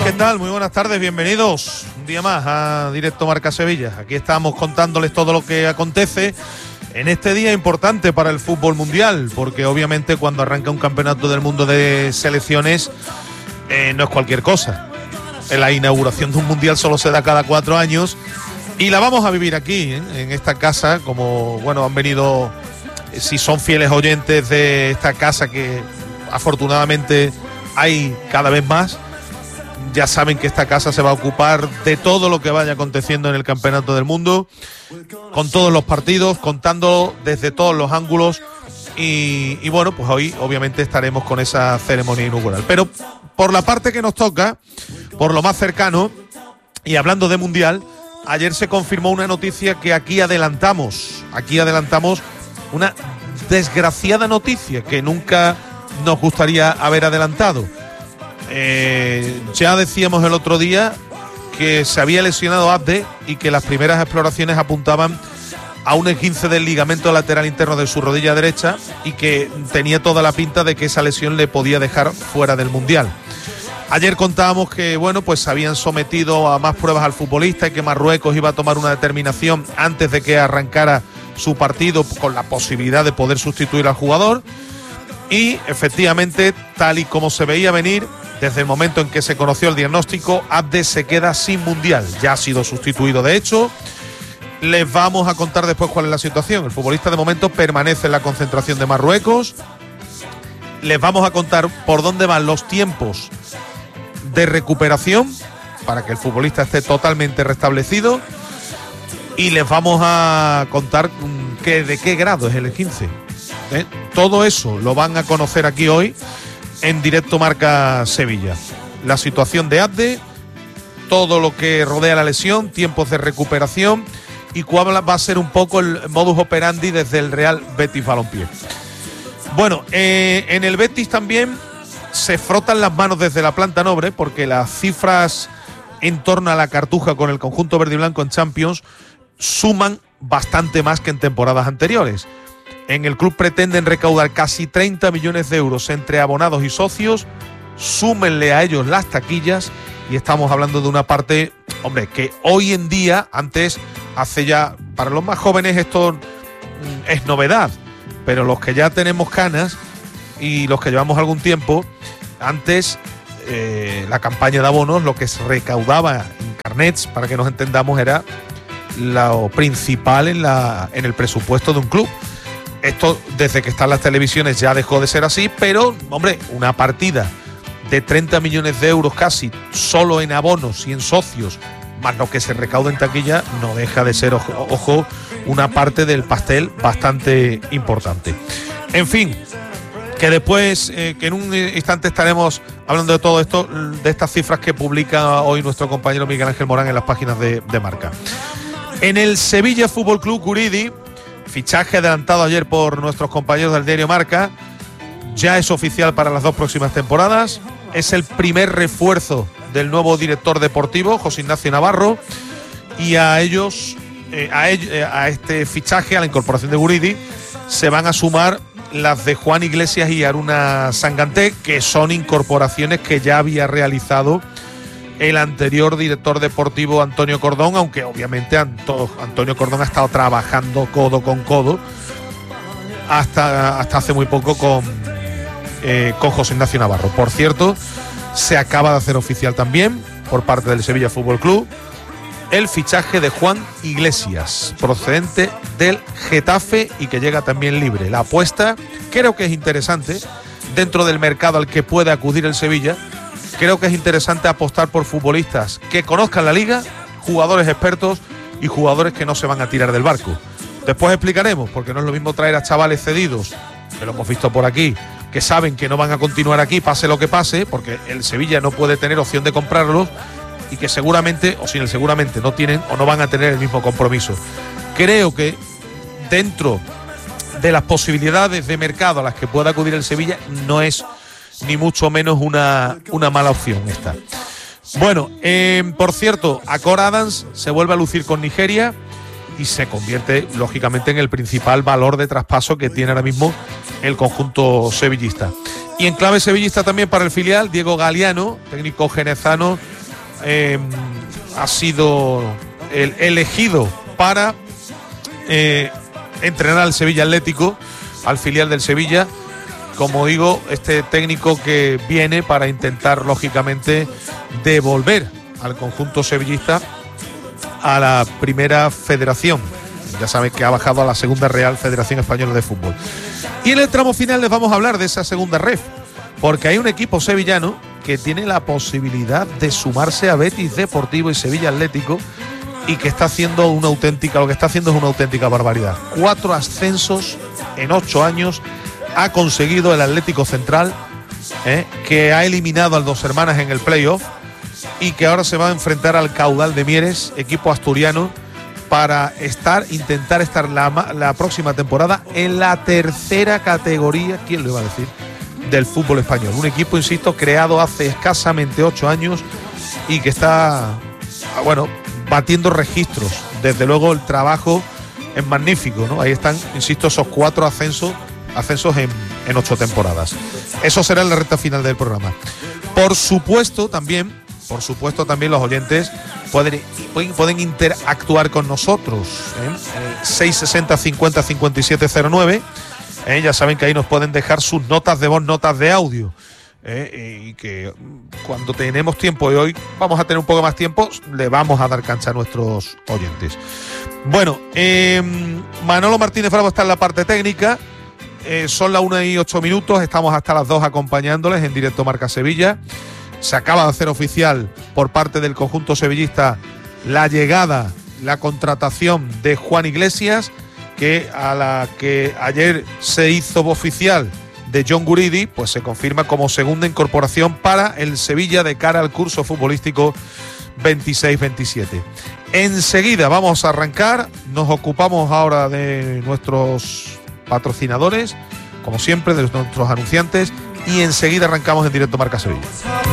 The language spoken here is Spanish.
¿Qué tal? Muy buenas tardes, bienvenidos un día más a Directo Marca Sevilla. Aquí estamos contándoles todo lo que acontece en este día importante para el fútbol mundial, porque obviamente cuando arranca un campeonato del mundo de selecciones no es cualquier cosa. La inauguración de un mundial solo se da cada 4 años y la vamos a vivir aquí, en esta casa, como bueno han venido, si son fieles oyentes de esta casa, que afortunadamente hay cada vez más. Ya saben que esta casa se va a ocupar de todo lo que vaya aconteciendo en el Campeonato del Mundo, con todos los partidos, contando desde todos los ángulos y bueno, pues hoy obviamente estaremos con esa ceremonia inaugural. Pero por la parte que nos toca, por lo más cercano, y hablando de Mundial, ayer se confirmó una noticia que aquí adelantamos una desgraciada noticia que nunca nos gustaría haber adelantado. Ya decíamos el otro día que se había lesionado Abde y que las primeras exploraciones apuntaban a un esguince del ligamento lateral interno de su rodilla derecha y que tenía toda la pinta de que esa lesión le podía dejar fuera del Mundial. Ayer contábamos que bueno, pues habían sometido a más pruebas al futbolista y que Marruecos iba a tomar una determinación antes de que arrancara su partido, con la posibilidad de poder sustituir al jugador. Y efectivamente, tal y como se veía venir, desde el momento en que se conoció el diagnóstico, Abde se queda sin Mundial. Ya ha sido sustituido, de hecho. Les vamos a contar después cuál es la situación. El futbolista de momento permanece en la concentración de Marruecos. Les vamos a contar por dónde van los tiempos de recuperación para que el futbolista esté totalmente restablecido. Y les vamos a contar de qué grado es el esguince. Todo eso lo van a conocer aquí hoy en Directo Marca Sevilla. La situación de Abde, todo lo que rodea la lesión, tiempos de recuperación y cuál va a ser un poco el modus operandi desde el Real Betis Balompié. Bueno, en el Betis también se frotan las manos desde la planta noble, porque las cifras en torno a la cartuja con el conjunto verde y blanco en Champions suman bastante más que en temporadas anteriores. En el club pretenden recaudar casi 30 millones de euros entre abonados y socios. Súmenle a ellos las taquillas y estamos hablando de una parte, hombre, que hoy en día, antes, hace ya, para los más jóvenes esto es novedad, pero los que ya tenemos canas y los que llevamos algún tiempo, antes la campaña de abonos, lo que se recaudaba en carnets, para que nos entendamos, era lo principal en el presupuesto de un club. Esto, desde que están las televisiones, ya dejó de ser así, pero, hombre, una partida de 30 millones de euros casi, solo en abonos y en socios, más lo que se recauda en taquilla, no deja de ser, ojo, una parte del pastel bastante importante. En fin, que después, que en un instante estaremos hablando de todo esto, de estas cifras que publica hoy nuestro compañero Miguel Ángel Morán en las páginas de Marca. En el Sevilla Fútbol Club, Guridi, fichaje adelantado ayer por nuestros compañeros del diario Marca, ya es oficial para las 2 próximas temporadas. Es el primer refuerzo del nuevo director deportivo, José Ignacio Navarro, y a este fichaje, a la incorporación de Guridi, se van a sumar las de Juan Iglesias y Aruna Sanganté, que son incorporaciones que ya había realizado el anterior director deportivo Antonio Cordón, aunque obviamente Antonio Cordón ha estado trabajando codo con codo hasta hace muy poco con José Ignacio Navarro. Por cierto, se acaba de hacer oficial también por parte del Sevilla Fútbol Club el fichaje de Juan Iglesias, procedente del Getafe y que llega también libre. La apuesta creo que es interesante dentro del mercado al que puede acudir el Sevilla. Creo que es interesante apostar por futbolistas que conozcan la liga, jugadores expertos y jugadores que no se van a tirar del barco. Después explicaremos, porque no es lo mismo traer a chavales cedidos, que lo hemos visto por aquí, que saben que no van a continuar aquí, pase lo que pase, porque el Sevilla no puede tener opción de comprarlos y que seguramente, o sin el seguramente, no tienen o no van a tener el mismo compromiso. Creo que dentro de las posibilidades de mercado a las que pueda acudir el Sevilla, no es ni mucho menos una mala opción esta. Bueno, por cierto, Akor Adams se vuelve a lucir con Nigeria y se convierte lógicamente en el principal valor de traspaso que tiene ahora mismo el conjunto sevillista. Y en clave sevillista también para el filial, Diego Galeano, técnico jerezano, ha sido el elegido para entrenar al Sevilla Atlético, al filial del Sevilla. Como digo, este técnico que viene para intentar, lógicamente, devolver al conjunto sevillista a la primera federación. Ya saben que ha bajado a la segunda Real Federación Española de Fútbol. Y en el tramo final les vamos a hablar de esa segunda ref, porque hay un equipo sevillano que tiene la posibilidad de sumarse a Betis Deportivo y Sevilla Atlético, y que está haciendo lo que está haciendo es una auténtica barbaridad. 4 ascensos en 8 años ha conseguido el Atlético Central, que ha eliminado al Dos Hermanas en el playoff y que ahora se va a enfrentar al Caudal de Mieres, equipo asturiano, para intentar estar la próxima temporada en la tercera categoría, ¿quién lo iba a decir?, del fútbol español. Un equipo, insisto, creado hace escasamente 8 años y que está, batiendo registros. Desde luego el trabajo es magnífico, ¿no? Ahí están, insisto, esos 4 ascensos en 8 temporadas. Eso será en la recta final del programa. Por supuesto también los oyentes pueden interactuar con nosotros, 660 50 5709. Ya saben que ahí nos pueden dejar sus notas de voz, notas de audio, y que cuando tenemos tiempo, y hoy vamos a tener un poco más tiempo, le vamos a dar cancha a nuestros oyentes. Bueno, Manolo Martínez Bravo está en la parte técnica. Son las 1:08, estamos hasta las 2 acompañándoles en directo Marca Sevilla. Se acaba de hacer oficial por parte del conjunto sevillista la contratación de Juan Iglesias, a la que ayer se hizo oficial de John Guridi, pues se confirma como segunda incorporación para el Sevilla de cara al curso futbolístico 26-27. Enseguida vamos a arrancar, nos ocupamos ahora de nuestros patrocinadores, como siempre, de nuestros anunciantes, y enseguida arrancamos en directo Marca Sevilla.